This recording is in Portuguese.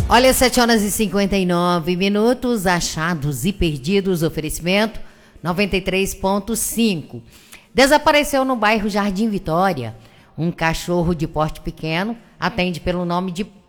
Olha, 7h59, achados e perdidos, oferecimento 93.5. Desapareceu no bairro Jardim Vitória um cachorro de porte pequeno, atende pelo nome de